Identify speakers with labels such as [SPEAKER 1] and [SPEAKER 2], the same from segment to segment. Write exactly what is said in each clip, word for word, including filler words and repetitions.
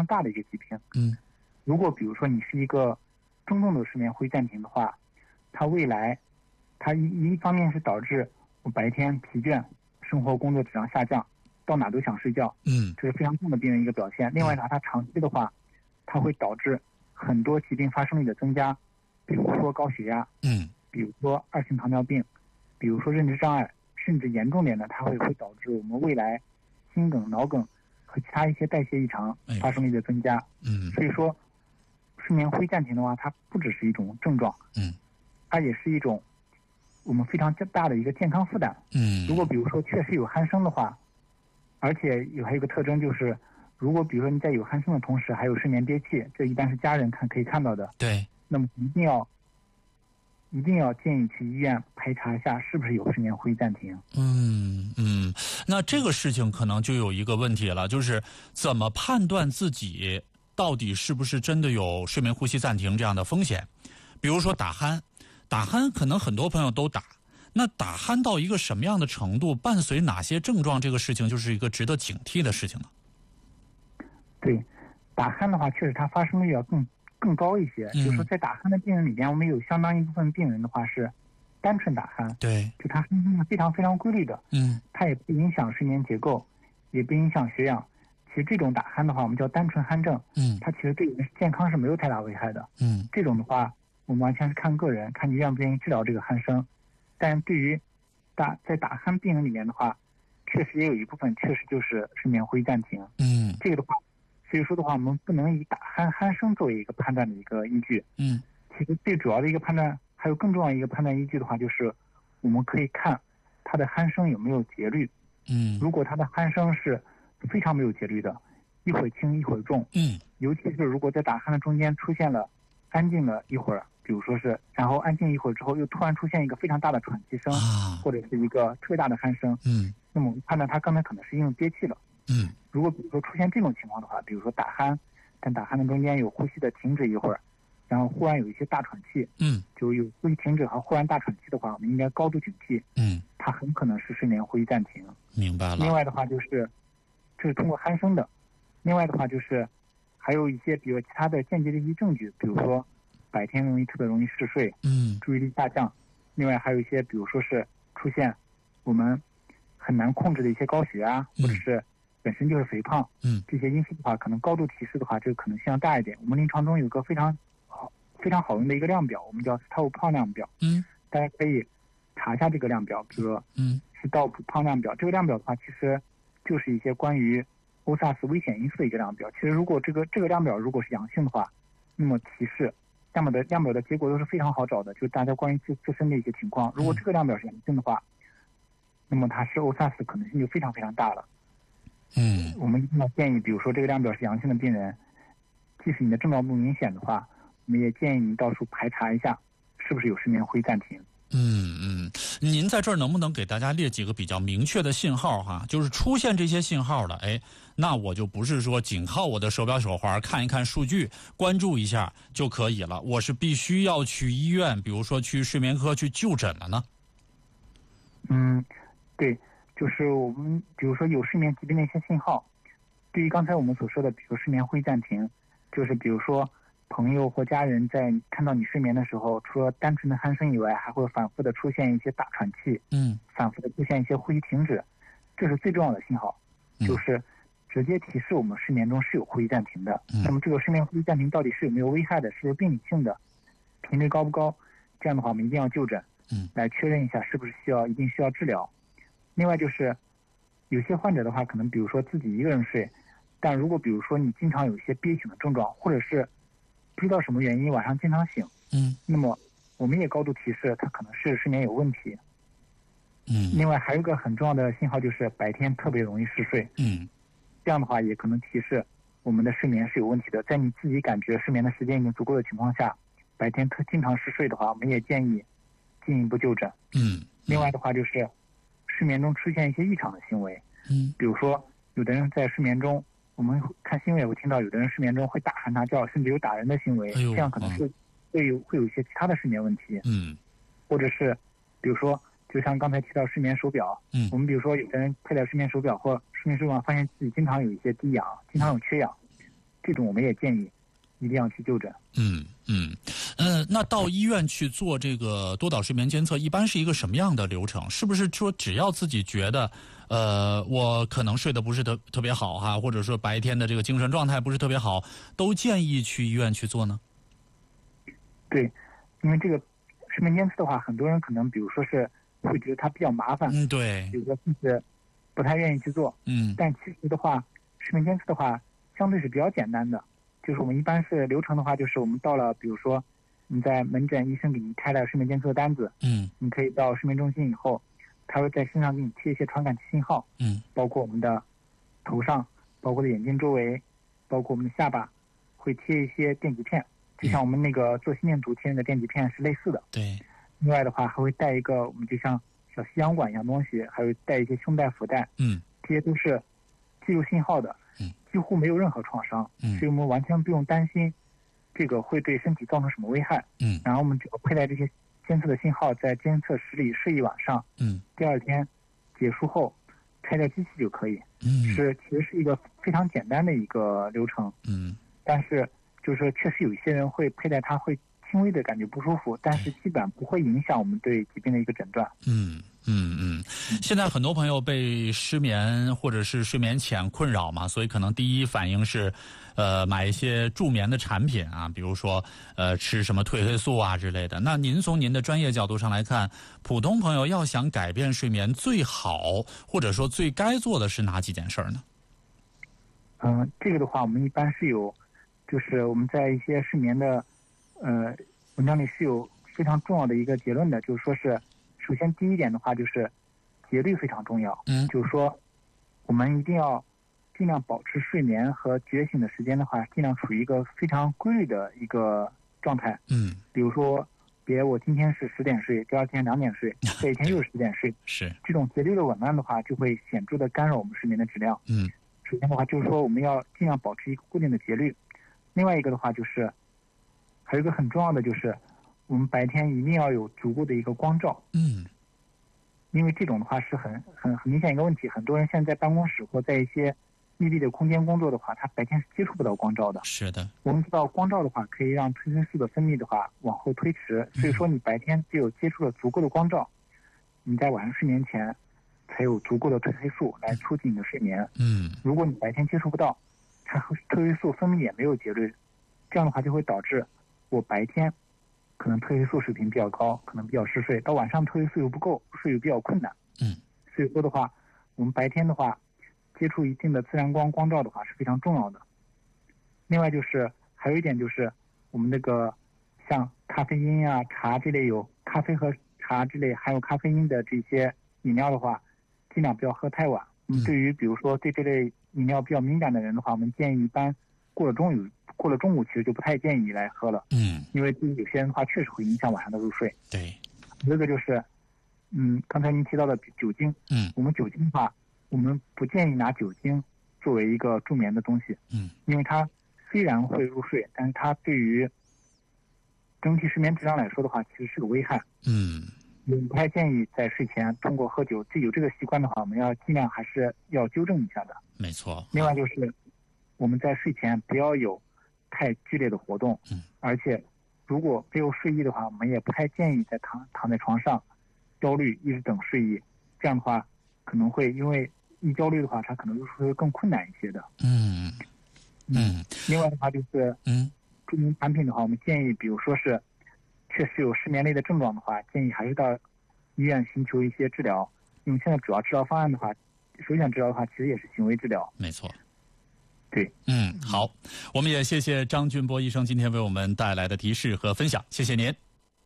[SPEAKER 1] 常大的一个疾病。
[SPEAKER 2] 嗯，
[SPEAKER 1] 如果比如说你是一个中度的睡眠灰暂停的话，它未来它一一方面是导致我白天疲倦，生活工作质量下降，到哪都想睡觉，
[SPEAKER 2] 嗯，
[SPEAKER 1] 这是非常重的病人一个表现。另外呢，它长期的话，它会导致很多疾病发生率的增加，比如说高血压，
[SPEAKER 2] 嗯，
[SPEAKER 1] 比如说二型糖尿病，比如说认知障碍，甚至严重点的，它会会导致我们未来心梗、脑梗和其他一些代谢异常发生率的增加。
[SPEAKER 2] 嗯，
[SPEAKER 1] 所以说，睡眠灰暂停的话，它不只是一种症状，
[SPEAKER 2] 嗯，
[SPEAKER 1] 它也是一种我们非常大的一个健康负担。
[SPEAKER 2] 嗯，
[SPEAKER 1] 如果比如说确实有鼾声的话，而且有还有一个特征就是，如果比如说你在有鼾声的同时还有睡眠憋气，这一般是家人看可以看到的。
[SPEAKER 2] 对，
[SPEAKER 1] 那么一定要一定要建议去医院排查一下是不是有睡眠灰暂停。
[SPEAKER 2] 嗯嗯，那这个事情可能就有一个问题了，就是怎么判断自己到底是不是真的有睡眠呼吸暂停这样的风险？比如说打鼾，打鼾可能很多朋友都打，那打鼾到一个什么样的程度，伴随哪些症状，这个事情就是一个值得警惕的事情呢？
[SPEAKER 1] 对，打鼾的话，确实它发生率要更更高一些。
[SPEAKER 2] 嗯，
[SPEAKER 1] 就是说，在打鼾的病人里边，我们有相当一部分病人的话是单纯打鼾，
[SPEAKER 2] 对，
[SPEAKER 1] 就它声音是非常非常规律的，
[SPEAKER 2] 嗯，
[SPEAKER 1] 它也不影响睡眠结构，也不影响血氧。其实这种打鼾的话，我们叫单纯鼾症，
[SPEAKER 2] 嗯，
[SPEAKER 1] 它其实对人健康是没有太大危害的。
[SPEAKER 2] 嗯，
[SPEAKER 1] 这种的话，我们完全是看个人，看你愿不愿意治疗这个鼾声。但对于打在打鼾病人里面的话，确实也有一部分确实就是睡眠灰暂停。
[SPEAKER 2] 嗯，
[SPEAKER 1] 这个的话，所以说的话，我们不能以打鼾鼾声作为一个判断的一个依据。
[SPEAKER 2] 嗯，
[SPEAKER 1] 其实最主要的一个判断，还有更重要的一个判断依据的话，就是我们可以看它的鼾声有没有节律。
[SPEAKER 2] 嗯，
[SPEAKER 1] 如果它的鼾声是非常没有节律的，一会儿轻一会儿重，
[SPEAKER 2] 嗯，
[SPEAKER 1] 尤其是如果在打鼾的中间出现了安静了一会儿，比如说是，然后安静一会儿之后又突然出现一个非常大的喘气声，
[SPEAKER 2] 啊，
[SPEAKER 1] 或者是一个特别大的鼾声，
[SPEAKER 2] 嗯，
[SPEAKER 1] 那么我们判断他刚才可能是因为憋气了。
[SPEAKER 2] 嗯，
[SPEAKER 1] 如果比如说出现这种情况的话，比如说打鼾，但打鼾的中间有呼吸的停止一会儿，然后忽然有一些大喘气，
[SPEAKER 2] 嗯，
[SPEAKER 1] 就有呼吸停止和忽然大喘气的话，我们应该高度警惕，
[SPEAKER 2] 嗯，
[SPEAKER 1] 它很可能是睡眠呼吸暂停。
[SPEAKER 2] 明白了。
[SPEAKER 1] 另外的话就是，这是通过鼾声的。另外的话就是，还有一些比如其他的间接的一些证据，比如说白天容易特别容易嗜睡，
[SPEAKER 2] 嗯，
[SPEAKER 1] 注意力下降。另外还有一些，比如说是出现我们很难控制的一些高血压，或者是本身就是肥胖，
[SPEAKER 2] 嗯，
[SPEAKER 1] 这些因素的话，可能高度提示的话，这个可能性要大一点。我们临床中有个非常好、非常好用的一个量表，我们叫斯道普胖量表，
[SPEAKER 2] 嗯，
[SPEAKER 1] 大家可以查一下这个量表，比如说，
[SPEAKER 2] 嗯，
[SPEAKER 1] 斯道普胖量表。这个量表的话，其实就是一些关于欧萨斯危险因素的一个量表。其实如果这个这个量表如果是阳性的话，那么提示量表的量表的结果都是非常好找的，就是大家关于自自身的一些情况。如果这个量表是阳性的话，那么它是欧萨斯可能性就非常非常大了。
[SPEAKER 2] 嗯，
[SPEAKER 1] 我们一定要建议，比如说这个量表是阳性的病人，即使你的症状不明显的话，我们也建议你到时候排查一下，是不是有睡眠灰暂停。
[SPEAKER 2] 嗯嗯，您在这儿能不能给大家列几个比较明确的信号哈？就是出现这些信号了，哎，那我就不是说仅靠我的手表手环看一看数据，关注一下就可以了，我是必须要去医院，比如说去睡眠科去就诊了呢？
[SPEAKER 1] 嗯，对，就是我们比如说有睡眠疾病的一些信号，对于刚才我们所说的，比如睡眠灰暂停，就是比如说朋友或家人在看到你睡眠的时候，除了单纯的鼾声以外，还会反复的出现一些大喘气，
[SPEAKER 2] 嗯，
[SPEAKER 1] 反复的出现一些呼吸停止，这是最重要的信号，
[SPEAKER 2] 嗯、
[SPEAKER 1] 就是直接提示我们睡眠中是有呼吸暂停的。
[SPEAKER 2] 嗯、
[SPEAKER 1] 那么这个睡眠呼吸暂停到底是有没有危害的，是不是病理性的，频率高不高？这样的话，我们一定要就诊，
[SPEAKER 2] 嗯，
[SPEAKER 1] 来确认一下是不是需要一定需要治疗。另外就是有些患者的话，可能比如说自己一个人睡，但如果比如说你经常有一些憋醒的症状，或者是不知道什么原因晚上经常醒，
[SPEAKER 2] 嗯，
[SPEAKER 1] 那么我们也高度提示他可能是睡眠有问题。
[SPEAKER 2] 嗯，
[SPEAKER 1] 另外还有一个很重要的信号就是白天特别容易嗜睡，
[SPEAKER 2] 嗯，
[SPEAKER 1] 这样的话也可能提示我们的睡眠是有问题的。在你自己感觉睡眠的时间已经足够的情况下，白天特经常嗜睡的话，我们也建议进一步就诊。
[SPEAKER 2] 嗯，
[SPEAKER 1] 另外的话就是睡眠中出现一些异常的行为，
[SPEAKER 2] 嗯，
[SPEAKER 1] 比如说有的人在睡眠中，我们看新闻会听到有的人睡眠中会打鼾大叫，甚至有打人的行为，
[SPEAKER 2] 哎呦，
[SPEAKER 1] 这样可能是会有会有一些其他的睡眠问题。
[SPEAKER 2] 嗯，
[SPEAKER 1] 或者是比如说就像刚才提到睡眠手表，
[SPEAKER 2] 嗯，
[SPEAKER 1] 我们比如说有的人佩戴睡眠手表或睡眠手表发现自己经常有一些低氧，经常有缺氧， 这种我们也建议一定要去就诊。
[SPEAKER 2] 嗯嗯，呃，那到医院去做这个多导睡眠监测，一般是一个什么样的流程？是不是说只要自己觉得，呃，我可能睡得不是特特别好哈，或者说白天的这个精神状态不是特别好，都建议去医院去做呢？
[SPEAKER 1] 对，因为这个睡眠监测的话，很多人可能比如说是会觉得它比较麻烦，
[SPEAKER 2] 嗯，对，
[SPEAKER 1] 比如说就是不太愿意去做，
[SPEAKER 2] 嗯，
[SPEAKER 1] 但其实的话，睡眠监测的话相对是比较简单的。就是我们一般是流程的话，就是我们到了，比如说你在门诊，医生给你开了睡眠监测的单子，
[SPEAKER 2] 嗯，
[SPEAKER 1] 你可以到睡眠中心以后，他会在身上给你贴一些传感器信号，
[SPEAKER 2] 嗯，
[SPEAKER 1] 包括我们的头上，包括的眼睛周围，包括我们的下巴，会贴一些电极片，就像我们那个做心电图贴那个电极片是类似的。
[SPEAKER 2] 对。
[SPEAKER 1] 另外的话，还会带一个我们就像小吸氧管一样东西，还会带一些胸带、腹带，
[SPEAKER 2] 嗯，
[SPEAKER 1] 这些都是记录信号的。
[SPEAKER 2] 嗯，
[SPEAKER 1] 几乎没有任何创伤，
[SPEAKER 2] 嗯，
[SPEAKER 1] 所以我们完全不用担心这个会对身体造成什么危害。
[SPEAKER 2] 嗯，
[SPEAKER 1] 然后我们只要佩戴这些监测的信号，在监测室里睡一晚上。
[SPEAKER 2] 嗯，
[SPEAKER 1] 第二天结束后拆掉机器就可以。
[SPEAKER 2] 嗯，
[SPEAKER 1] 是其实是一个非常简单的一个流程。
[SPEAKER 2] 嗯，
[SPEAKER 1] 但是就是说确实有一些人会佩戴它会轻微的感觉不舒服，但是基本不会影响我们对疾病的一个诊断。
[SPEAKER 2] 嗯嗯嗯，现在很多朋友被失眠或者是睡眠浅困扰嘛，所以可能第一反应是，呃，买一些助眠的产品啊，比如说呃吃什么褪黑素啊之类的。那您从您的专业角度上来看，普通朋友要想改变睡眠，最好或者说最该做的是哪几件事儿呢？
[SPEAKER 1] 嗯，这个的话，我们一般是有，就是我们在一些睡眠的呃文章里是有非常重要的一个结论的，就是说是。首先，第一点的话就是节律非常重要。
[SPEAKER 2] 嗯，
[SPEAKER 1] 就是说，我们一定要尽量保持睡眠和觉醒的时间的话，尽量处于一个非常规律的一个状态。
[SPEAKER 2] 嗯，
[SPEAKER 1] 比如说，别我今天是十点睡，第二天两点睡，这一天又是十点睡。
[SPEAKER 2] 是
[SPEAKER 1] 这种节律的紊乱的话，就会显著的干扰我们睡眠的质量。
[SPEAKER 2] 嗯，
[SPEAKER 1] 首先的话就是说，我们要尽量保持一个固定的节律。另外一个的话就是，还有一个很重要的就是。我们白天一定要有足够的一个光照，
[SPEAKER 2] 嗯，
[SPEAKER 1] 因为这种的话是很很很明显一个问题。很多人现在在办公室或在一些密闭的空间工作的话，他白天是接触不到光照的。
[SPEAKER 2] 是的，
[SPEAKER 1] 我们知道光照的话可以让褪黑素的分泌的话往后推迟，所以说你白天只有接触了足够的光照，你在晚上睡眠前才有足够的褪黑素来促进你的睡眠。
[SPEAKER 2] 嗯，
[SPEAKER 1] 如果你白天接触不到，它褪黑素分泌也没有节律，这样的话就会导致我白天。可能褪黑素水平比较高，可能比较嗜睡，到晚上褪黑素又不够，睡又比较困难。
[SPEAKER 2] 嗯，
[SPEAKER 1] 所以说的话，我们白天的话，接触一定的自然光光照的话是非常重要的。另外就是还有一点就是，我们那个像咖啡因啊、茶这类有咖啡和茶这类含有咖啡因的这些饮料的话，尽量不要喝太晚。嗯，对于比如说对这类饮料比较敏感的人的话，我们建议一般过了中午。过了中午，其实就不太建议来喝了。
[SPEAKER 2] 嗯，
[SPEAKER 1] 因为对于有些人的话，确实会影响晚上的入睡。
[SPEAKER 2] 对，
[SPEAKER 1] 这个就是，嗯，刚才您提到的酒精。
[SPEAKER 2] 嗯，
[SPEAKER 1] 我们酒精的话，我们不建议拿酒精作为一个助眠的东西。
[SPEAKER 2] 嗯，
[SPEAKER 1] 因为它虽然会入睡，但是它对于整体睡眠质量来说的话，其实是个危害。
[SPEAKER 2] 嗯，
[SPEAKER 1] 也不太建议在睡前通过喝酒。这有这个习惯的话，我们要尽量还是要纠正一下的。
[SPEAKER 2] 没错。
[SPEAKER 1] 另外就是我们在睡前不要有。太剧烈的活动，
[SPEAKER 2] 嗯，
[SPEAKER 1] 而且如果没有睡意的话，我们也不太建议在躺躺在床上焦虑一直等睡意，这样的话可能会因为一焦虑的话，它可能入睡会更困难一些的。
[SPEAKER 2] 嗯嗯。
[SPEAKER 1] 另外的话就是
[SPEAKER 2] 嗯，
[SPEAKER 1] 助眠产品的话，我们建议，比如说是确实有失眠类的症状的话，建议还是到医院寻求一些治疗。因为现在主要治疗方案的话，首选治疗的话，其实也是行为治疗。
[SPEAKER 2] 没错。
[SPEAKER 1] 对，
[SPEAKER 2] 嗯，好，我们也谢谢张俊波医生今天为我们带来的提示和分享，谢谢您。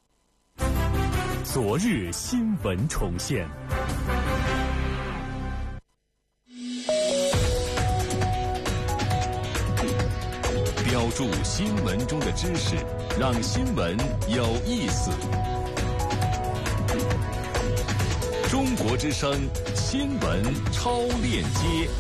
[SPEAKER 3] 昨日新闻重现，标注新闻中的知识，让新闻有意思。中国之声新闻超链接。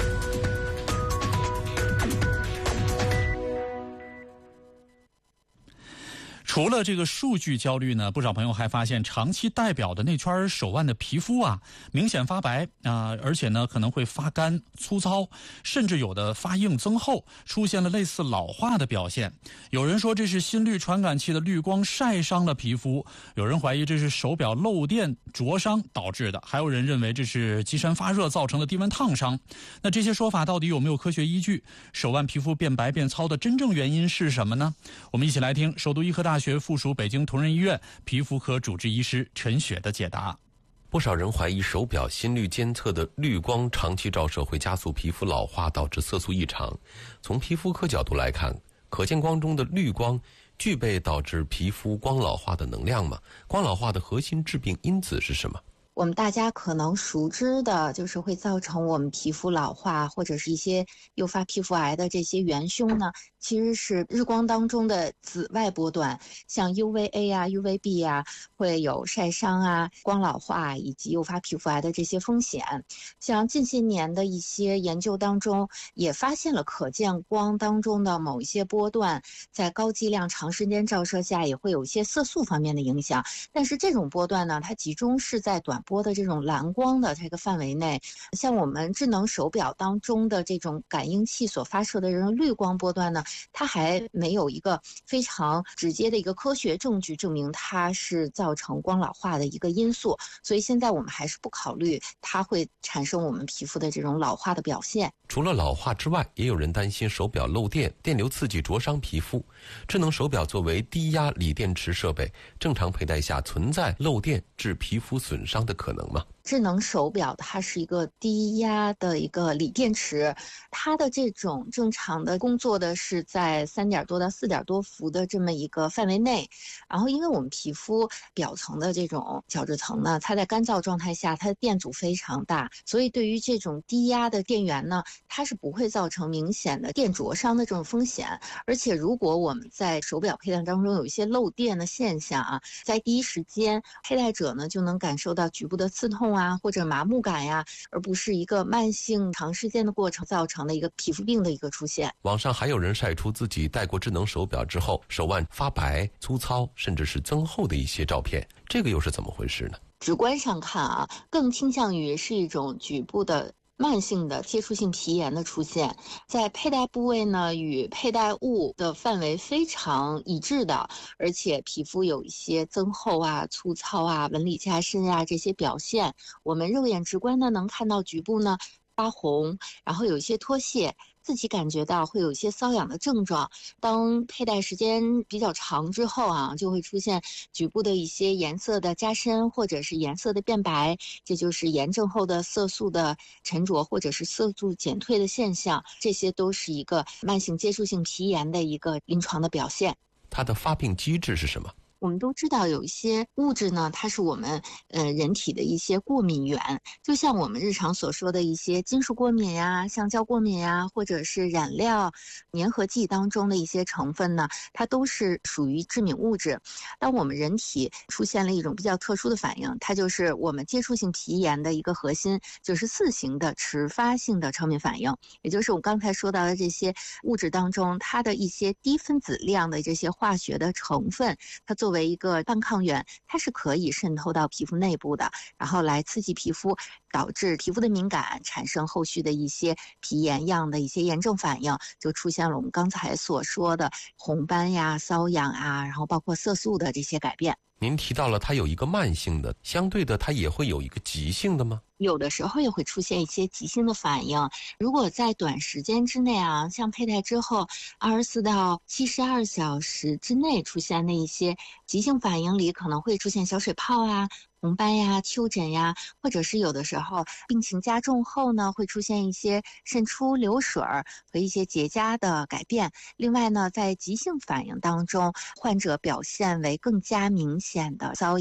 [SPEAKER 2] 除了这个数据焦虑呢，不少朋友还发现长期戴表的那圈手腕的皮肤啊，明显发白啊、呃，而且呢可能会发干、粗糙，甚至有的发硬增厚，出现了类似老化的表现。有人说这是心率传感器的绿光晒伤了皮肤，有人怀疑这是手表漏电灼伤导致的，还有人认为这是机身发热造成的低温烫伤。那这些说法到底有没有科学依据？手腕皮肤变白变糙的真正原因是什么呢？我们一起来听首都医科大学附属北京同仁医院皮肤科主治医师陈雪的解答。
[SPEAKER 4] 不少人怀疑手表心率监测的绿光长期照射会加速皮肤老化，导致色素异常。从皮肤科角度来看，可见光中的绿光具备导致皮肤光老化的能量吗？光老化的核心致病因子是什么？
[SPEAKER 5] 我们大家可能熟知的就是会造成我们皮肤老化或者是一些诱发皮肤癌的这些元凶呢，其实是日光当中的紫外波段，像 U V A 啊 U V B 啊，会有晒伤啊、光老化以及诱发皮肤癌的这些风险。像近些年的一些研究当中也发现了可见光当中的某一些波段在高剂量长时间照射下也会有一些色素方面的影响，但是这种波段呢，它集中是在短波的这种蓝光的这个范围内。像我们智能手表当中的这种感应器所发射的这种绿光波段呢，它还没有一个非常直接的一个科学证据证明它是造成光老化的一个因素，所以现在我们还是不考虑它会产生我们皮肤的这种老化的表现。
[SPEAKER 4] 除了老化之外，也有人担心手表漏电，电流刺激灼伤皮肤。智能手表作为低压锂电池设备，正常佩戴下存在漏电致皮肤损伤的可能吗？
[SPEAKER 5] 智能手表它是一个低压的一个锂电池，它的这种正常的工作的是在三点多到四点多伏的这么一个范围内。然后因为我们皮肤表层的这种角质层呢，它在干燥状态下它的电阻非常大，所以对于这种低压的电源呢，它是不会造成明显的电灼伤的这种风险。而且如果我们在手表佩戴当中有一些漏电的现象啊，在第一时间佩戴者呢就能感受到局部的刺痛啊或者麻木感呀，而不是一个慢性长时间的过程造成的一个皮肤病的一个出现。
[SPEAKER 4] 网上还有人晒出自己戴过智能手表之后手腕发白、粗糙甚至是增厚的一些照片，这个又是怎么回事呢？
[SPEAKER 5] 直观上看啊，更倾向于是一种局部的慢性的接触性皮炎的出现，在佩戴部位呢与佩戴物的范围非常一致的，而且皮肤有一些增厚啊、粗糙啊、纹理加深啊这些表现，我们肉眼直观的能看到局部呢发红，然后有一些脱屑，自己感觉到会有一些瘙痒的症状。当佩戴时间比较长之后啊，就会出现局部的一些颜色的加深或者是颜色的变白，这就是炎症后的色素的沉着或者是色素减退的现象，这些都是一个慢性接触性皮炎的一个临床的表现。
[SPEAKER 4] 它的发病机制是什么？
[SPEAKER 5] 我们都知道有一些物质呢，它是我们呃人体的一些过敏源，就像我们日常所说的一些金属过敏呀、橡胶过敏呀，或者是染料、粘合剂当中的一些成分呢，它都是属于致敏物质。当我们人体出现了一种比较特殊的反应，它就是我们接触性皮炎的一个核心，就是四型的迟发性的超敏反应，也就是我刚才说到的这些物质当中，它的一些低分子量的这些化学的成分，它作为一个半抗原，它是可以渗透到皮肤内部的，然后来刺激皮肤，导致皮肤的敏感，产生后续的一些皮炎样的一些炎症反应，就出现了我们刚才所说的红斑呀、瘙痒啊，然后包括色素的这些改变。
[SPEAKER 4] 您提到了它有一个慢性的，相对的它也会有一个急性的吗？
[SPEAKER 5] 有的时候也会出现一些急性的反应，如果在短时间之内啊，像佩戴之后二十四到七十二小时之内出现的一些急性反应里，可能会出现小水泡啊、红斑呀、丘疹呀，或者是有的时候病情加重后呢，会出现一些渗出、流水和一些结痂的改变。另外呢，在急性反应当中，患者表现为更加明显的瘙痒。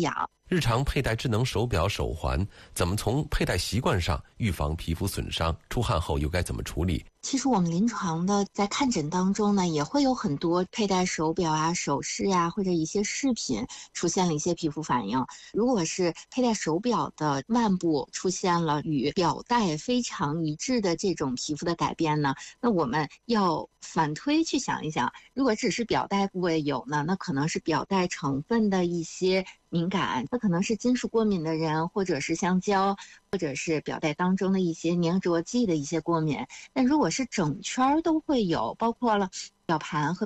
[SPEAKER 4] 日常佩戴智能手表、手环，怎么从佩戴习惯上预防皮肤损伤？出汗后又该怎么处理？
[SPEAKER 5] 其实我们临床的在看诊当中呢，也会有很多佩戴手表啊、首饰啊，或者一些饰品出现了一些皮肤反应。如果是佩戴手表的腕部出现了与表带非常一致的这种皮肤的改变呢，那我们要反推去想一想，如果只是表带部位有呢，那可能是表带成分的一些敏感，那可能是金属过敏的人，或者是橡胶，或者是表带当中的一些粘着剂的一些过敏。但如果是整圈都会有，包括了表盘和